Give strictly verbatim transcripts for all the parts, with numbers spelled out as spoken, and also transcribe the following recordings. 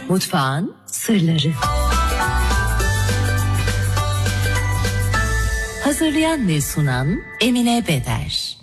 Mutfağın sırları. Hazırlayan ve sunan Emine Beder.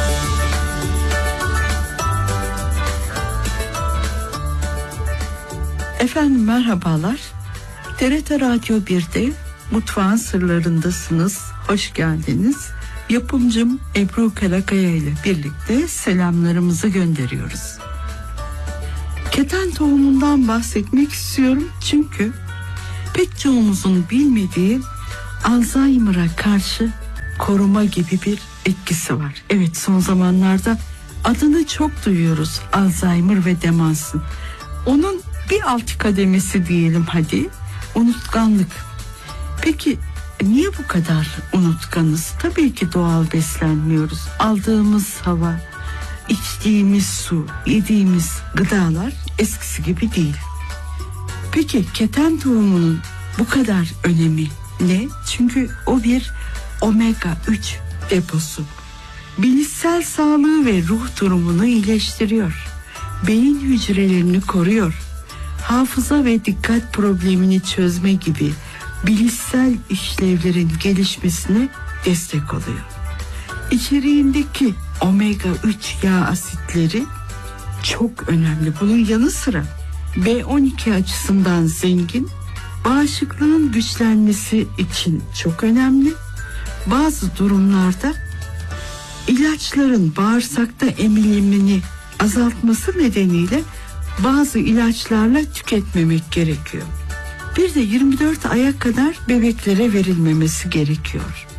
Efendim merhabalar. T R T Radyo bir'de Mutfağın Sırlarındasınız. Hoş geldiniz. Yapımcım Ebru Karakaya ile birlikte selamlarımızı gönderiyoruz. Keten tohumundan bahsetmek istiyorum çünkü pek çoğumuzun bilmediği Alzheimer'a karşı koruma gibi bir etkisi var. Evet, son zamanlarda adını çok duyuyoruz, Alzheimer ve demansın. Onun bir alt kademesi diyelim hadi, unutkanlık. Peki niye bu kadar unutkanız? Tabii ki doğal beslenmiyoruz. Aldığımız hava, içtiğimiz su, yediğimiz gıdalar eskisi gibi değil. Peki keten tohumunun bu kadar önemi ne? Çünkü o bir omega üç deposu. Bilişsel sağlığı ve ruh durumunu iyileştiriyor. Beyin hücrelerini koruyor. Hafıza ve dikkat problemini çözme gibi bilişsel işlevlerin gelişmesine destek oluyor. İçeriğindeki omega üç yağ asitleri çok önemli. Bunun yanı sıra B on iki açısından zengin, bağışıklığın güçlenmesi için çok önemli. Bazı durumlarda ilaçların bağırsakta emilimini azaltması nedeniyle bazı ilaçlarla tüketmemek gerekiyor. Bir de yirmi dört aya kadar bebeklere verilmemesi gerekiyor.